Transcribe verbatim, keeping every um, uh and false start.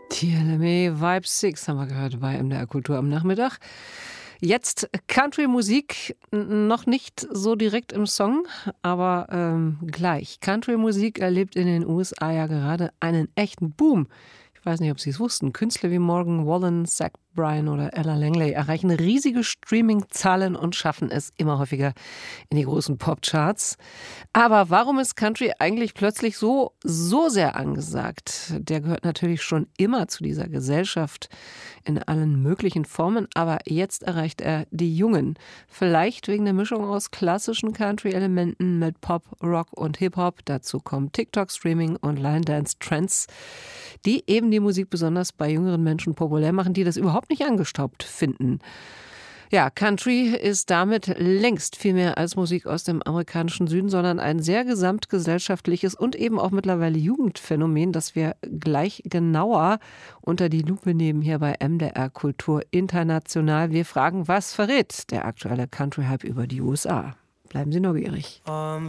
T L M E Vibe sechs haben wir gehört bei M D R Kultur am Nachmittag. Jetzt Country-Musik, noch nicht so direkt im Song, aber ähm, gleich. Country-Musik erlebt in den U S A ja gerade einen echten Boom. Ich weiß nicht, ob Sie es wussten. Künstler wie Morgan Wallen, Zach Bryan oder Ella Langley erreichen riesige Streaming-Zahlen und schaffen es immer häufiger in die großen Popcharts. Aber warum ist Country eigentlich plötzlich so, so sehr angesagt? Der gehört natürlich schon immer zu dieser Gesellschaft in allen möglichen Formen, aber jetzt erreicht er die Jungen. Vielleicht wegen der Mischung aus klassischen Country-Elementen mit Pop, Rock und Hip-Hop. Dazu kommen TikTok-Streaming und Line-Dance-Trends, die eben die Musik besonders bei jüngeren Menschen populär machen, die das überhaupt nicht angestaubt finden. Ja, Country ist damit längst viel mehr als Musik aus dem amerikanischen Süden, sondern ein sehr gesamtgesellschaftliches und eben auch mittlerweile Jugendphänomen, das wir gleich genauer unter die Lupe nehmen hier bei M D R Kultur International. Wir fragen, was verrät der aktuelle Country-Hype über die U S A? Bleiben Sie neugierig. Um